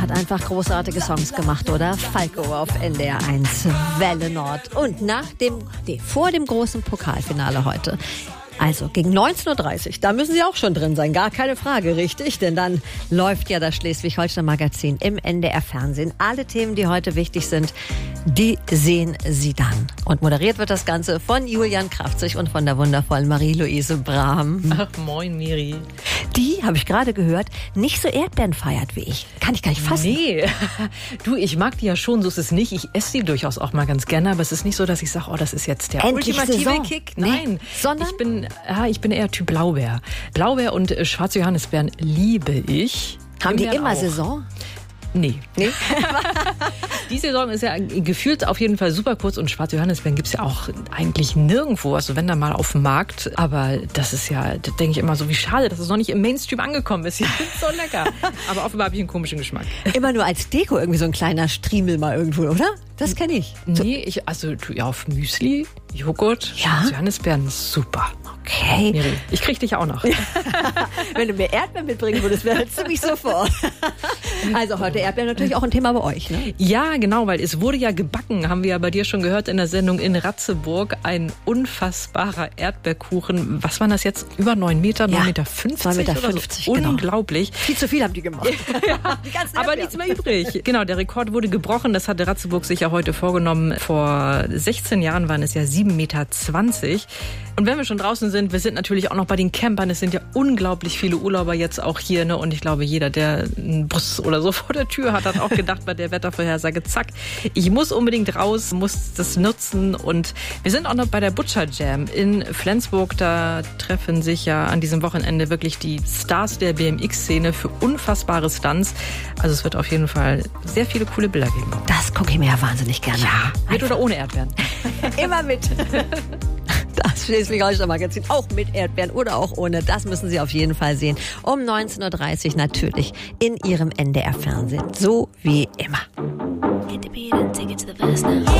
hat einfach großartige Songs gemacht, oder? Falco auf NDR 1, Welle Nord. Und vor dem großen Pokalfinale heute. Also gegen 19.30 Uhr, da müssen Sie auch schon drin sein, gar keine Frage, richtig? Denn dann läuft ja das Schleswig-Holstein-Magazin im NDR-Fernsehen. Alle Themen, die heute wichtig sind, die sehen Sie dann. Und moderiert wird das Ganze von Julian Krafzig und von der wundervollen Marie-Louise Brahm. Ach, moin Miri. Die, habe ich gerade gehört, nicht so Erdbeeren feiert wie ich. Kann ich gar nicht fassen. Nee, du, ich mag die ja schon, so ist es nicht. Ich esse die durchaus auch mal ganz gerne, aber es ist nicht so, dass ich sage, oh, das ist jetzt der endlich ultimative Saison. Kick. Nee. Nein, sondern ich bin eher Typ Blaubeer. Blaubeer und schwarze Johannisbeeren liebe ich. Haben die immer auch. Saison? Nee. Die Saison ist ja gefühlt auf jeden Fall super kurz und schwarze Johannisbeeren gibt's ja auch eigentlich nirgendwo, also wenn dann mal auf dem Markt. Aber das ist ja, da denke ich immer so, wie schade, dass es noch nicht im Mainstream angekommen ist. Ich finde es so lecker. Aber offenbar habe ich einen komischen Geschmack. Immer nur als Deko irgendwie so ein kleiner Striemel mal irgendwo, oder? Das kenne ich. Nee, auf Müsli, Joghurt, schwarze Johannisbeeren, super. Okay. Miri, ich krieg dich auch noch. Wenn du mir Erdbeeren mitbringen würdest, wäre das ziemlich sofort. Also heute Erdbeeren natürlich auch ein Thema bei euch, ne? Ja, genau, weil es wurde ja gebacken, haben wir ja bei dir schon gehört in der Sendung in Ratzeburg. Ein unfassbarer Erdbeerkuchen. Was waren das jetzt? Über 9 Meter, 9,50 Meter? 9,50 Meter, so. genau. Unglaublich. Viel zu viel haben die gemacht. Ja, aber nichts mehr übrig. Genau, der Rekord wurde gebrochen. Das hatte Ratzeburg sich ja heute vorgenommen. Vor 16 Jahren waren es ja 7,20 Meter. Und wenn wir schon draußen sind, wir sind natürlich auch noch bei den Campern. Es sind ja unglaublich viele Urlauber jetzt auch hier, ne? Und ich glaube, jeder, der einen Bus oder so vor der Tür hat, hat auch gedacht bei der Wettervorhersage, zack, ich muss unbedingt raus, muss das nutzen. Und wir sind auch noch bei der Butcher Jam in Flensburg. Da treffen sich ja an diesem Wochenende wirklich die Stars der BMX-Szene für unfassbare Stunts. Also es wird auf jeden Fall sehr viele coole Bilder geben. Das gucke ich mir ja wahnsinnig gerne an. Mit oder ohne Erdbeeren? Immer mit. Das Schleswig-Holstein-Magazin auch mit Erdbeeren oder auch ohne. Das müssen Sie auf jeden Fall sehen. Um 19.30 Uhr natürlich in Ihrem NDR-Fernsehen. So wie immer.